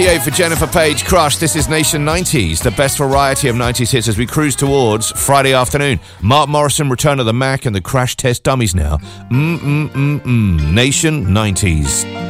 For Jennifer Page, Crush. This is Nation 90s, the best variety of 90s hits as we cruise towards Friday afternoon. Mark Morrison, Return of the Mac, and the Crash Test Dummies now. Nation 90s.